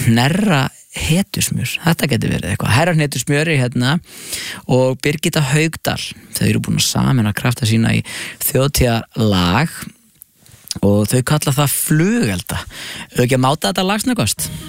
Hnerra Hetusmjör, þetta getur verið eitthvað. Herra Hetusmjör hérna og Birgitta Haugdal, þau eru búin að sameina krafta sína í þjóðtíðarlag og þau kalla það flugelda. Þau ekki að máta þetta lag snöggvast?